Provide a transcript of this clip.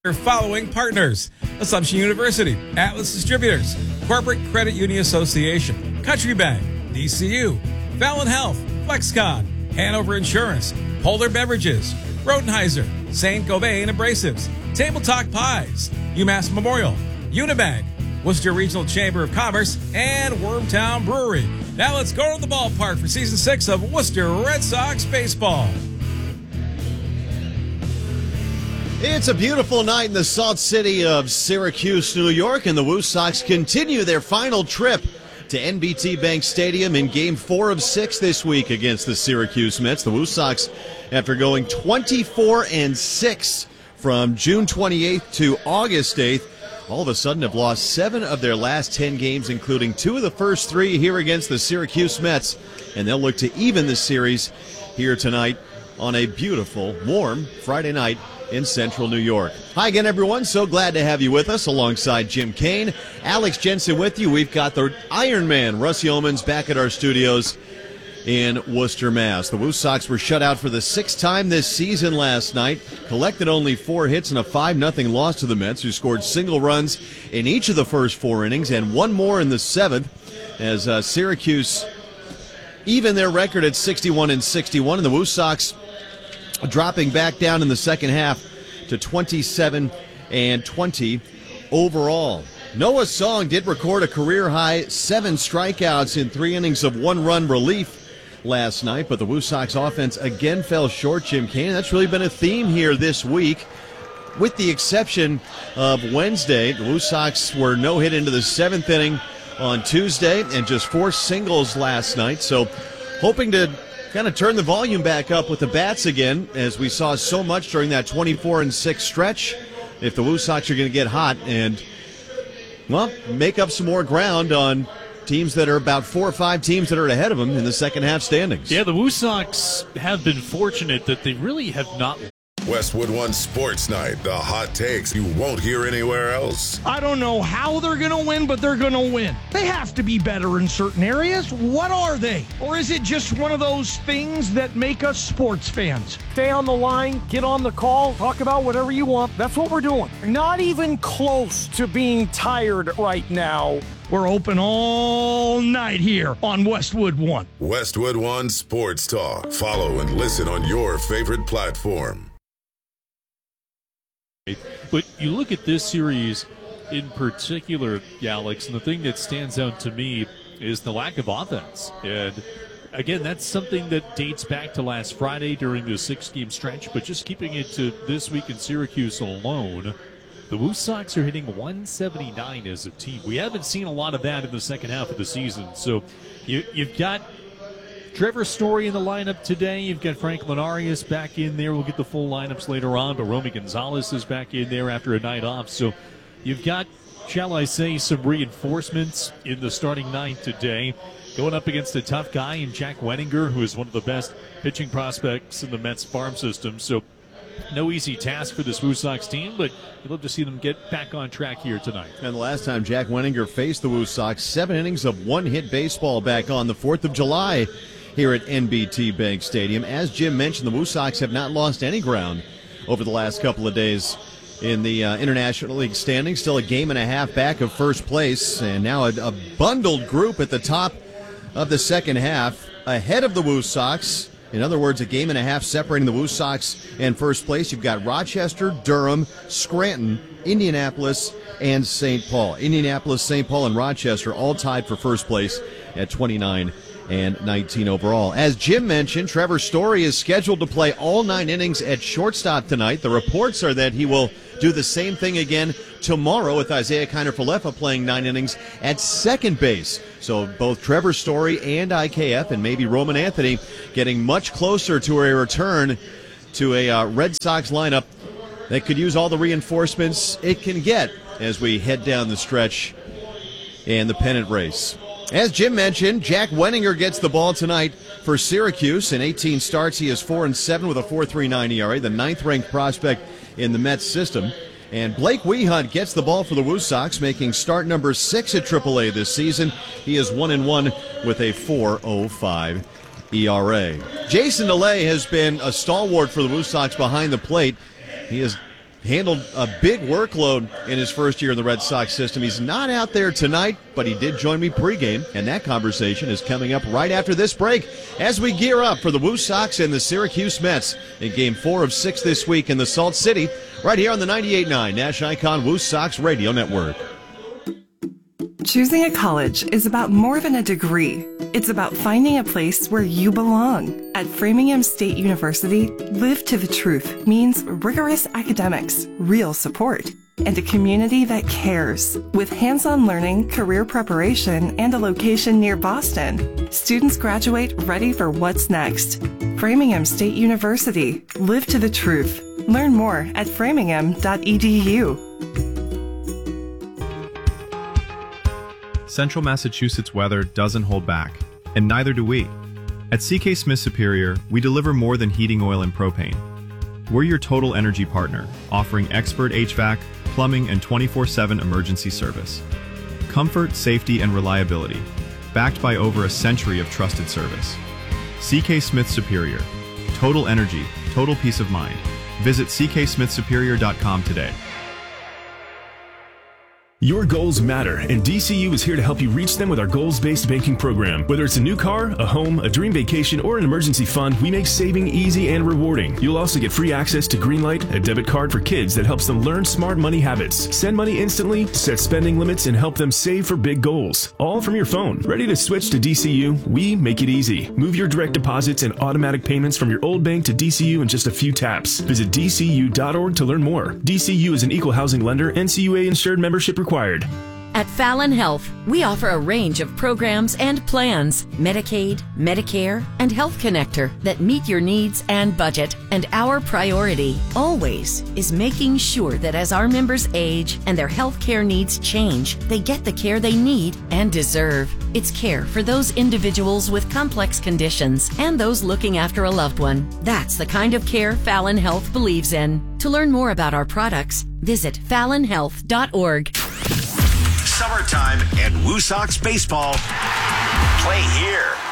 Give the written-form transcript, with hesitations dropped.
Following partners: Assumption University, Atlas Distributors, Corporate Credit Union Association, Country Bank, DCU, Fallon Health, Flexcon, Hanover Insurance, Polar Beverages, Rodenheiser, St. Gobain Abrasives, Table Talk Pies, UMass Memorial, Unibank, Worcester Regional Chamber of Commerce, and Wormtown Brewery. Now let's go to the ballpark for Season 6 of Worcester Red Sox Baseball. It's a beautiful night in the Salt City of Syracuse, New York, and the Woo Sox continue their final trip to NBT Bank Stadium in Game 4 of 6 this week against the Syracuse Mets. The Woo Sox, after going 24-6 from June 28th to August 8th, all of a sudden have lost 7 of their last 10 games, including 2 of the first 3 here against the Syracuse Mets, and they'll look to even the series here tonight on a beautiful, warm Friday night in central New York. Hi again, everyone. So glad to have you with us alongside Jim Kane. Alex Jensen with you. We've got the Iron Man, Russ Yeomans, back at our studios in Worcester, Mass. The Woo Sox were shut out for the 6th time this season last night, collected only 4 hits and a 5-0 loss to the Mets, who scored single runs in each of the first 4 innings and one more in the 7th, as Syracuse even their record at 61-61, and the Woo Sox dropping back down in the second half to 27-20 overall. Noah Song did record a career-high 7 strikeouts in 3 innings of 1-run relief last night, but the Woo Sox offense again fell short, Jim Kane. That's really been a theme here this week, with the exception of Wednesday. The Woo Sox were no-hit into the 7th inning on Tuesday and just 4 singles last night, so hoping to kind of turn the volume back up with the bats again, as we saw so much during that 24-6 stretch. If the Woo Sox are going to get hot and, well, make up some more ground on teams that are about 4 or 5 teams that are ahead of them in the second half standings. Yeah, the Woo Sox have been fortunate that they really have not. Westwood One Sports Night, the hot takes you won't hear anywhere else. I don't know how they're going to win, but they're going to win. They have to be better in certain areas. What are they? Or is it just one of those things that make us sports fans? Stay on the line, get on the call, talk about whatever you want. That's what we're doing. Not even close to being tired right now. We're open all night here on Westwood One. Westwood One Sports Talk. Follow and listen on your favorite platform. But you look at this series in particular, Alex, and the thing that stands out to me is the lack of offense. And again, that's something that dates back to last Friday during the 6-game stretch, but just keeping it to this week in Syracuse alone, the Woo Sox are hitting 179 as a team. We haven't seen a lot of that in the second half of the season. So you've got Trevor Story in the lineup today. You've got Franklin Arias back in there. We'll get the full lineups later on, but Romy Gonzalez is back in there after a night off. So you've got, shall I say, some reinforcements in the starting 9 today, going up against a tough guy in Jack Wenninger, who is one of the best pitching prospects in the Mets farm system. So no easy task for this Woo Sox team, but you'd love to see them get back on track here tonight. And the last time Jack Wenninger faced the Woo Sox, 7 innings of 1-hit baseball back on the 4th of July here at NBT Bank Stadium. As Jim mentioned, the Woo Sox have not lost any ground over the last couple of days in the International League standings. Still a game and a half back of first place, and now a bundled group at the top of the second half ahead of the Woo Sox. In other words, a game and a half separating the Woo Sox and first place. You've got Rochester, Durham, Scranton, Indianapolis, and St. Paul. Indianapolis, St. Paul, and Rochester all tied for first place at 29 and 19 overall. As Jim mentioned, Trevor Story is scheduled to play all 9 innings at shortstop tonight. The reports are that he will do the same thing again tomorrow, with Isaiah Kiner-Falefa playing 9 innings at second base. So both Trevor Story and IKF, and maybe Roman Anthony, getting much closer to a return to a Red Sox lineup that could use all the reinforcements it can get as we head down the stretch in the pennant race. As Jim mentioned, Jack Wenninger gets the ball tonight for Syracuse. In 18 starts, he is 4-7 with a 4.39 ERA, the 9th-ranked prospect in the Mets system. And Blake Wehunt gets the ball for the Woo Sox, making start number 6 at AAA this season. He is 1-1 with a 4.05 ERA. Jason DeLay has been a stalwart for the Woo Sox behind the plate. He has handled a big workload in his first year in the Red Sox system. He's not out there tonight, but he did join me pregame, and that conversation is coming up right after this break as we gear up for the Woo Sox and the Syracuse Mets in Game 4 of 6 this week in the Salt City, right here on the 98.9 Nash Icon Woo Sox Radio Network. Choosing a college is about more than a degree. It's about finding a place where you belong. At Framingham State University, Live to the Truth means rigorous academics, real support, and a community that cares. With hands-on learning, career preparation, and a location near Boston, students graduate ready for what's next. Framingham State University, Live to the Truth. Learn more at framingham.edu. Central Massachusetts weather doesn't hold back, and neither do we. At CK Smith Superior, we deliver more than heating oil and propane. We're your total energy partner, offering expert HVAC, plumbing, and 24/7 emergency service. Comfort, safety, and reliability, backed by over a century of trusted service. CK Smith Superior. Total energy, total peace of mind. Visit cksmithsuperior.com today. Your goals matter, and DCU is here to help you reach them with our goals-based banking program. Whether it's a new car, a home, a dream vacation, or an emergency fund, we make saving easy and rewarding. You'll also get free access to Greenlight, a debit card for kids that helps them learn smart money habits. Send money instantly, set spending limits, and help them save for big goals. All from your phone. Ready to switch to DCU? We make it easy. Move your direct deposits and automatic payments from your old bank to DCU in just a few taps. Visit dcu.org to learn more. DCU is an equal housing lender, NCUA insured, membership required. At Fallon Health, we offer a range of programs and plans, Medicaid, Medicare, and Health Connector that meet your needs and budget. And our priority, always, is making sure that as our members age and their health care needs change, they get the care they need and deserve. It's care for those individuals with complex conditions and those looking after a loved one. That's the kind of care Fallon Health believes in. To learn more about our products, visit fallonhealth.org. Summertime and Woo Sox baseball play here.